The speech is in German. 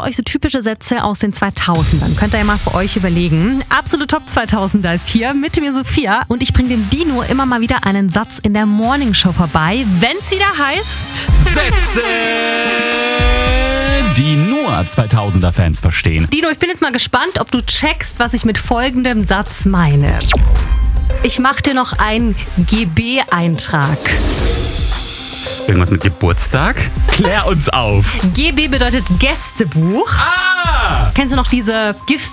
euch so typische Sätze aus den 2000ern. Könnt ihr ja mal für euch überlegen. Absolute Top 2000er ist hier mit mir Sophia. Und ich bringe dem Dino immer mal wieder einen Satz in der Morningshow vorbei, wenn es wieder heißt... Sätze, die nur 2000er-Fans verstehen. Dino, ich bin jetzt mal gespannt, ob du checkst, was ich mit folgendem Satz meine. Ich mache dir noch einen GB-Eintrag. Irgendwas mit Geburtstag? Klär uns auf. GB bedeutet Gästebuch. Ah! Kennst du noch diese GIFs,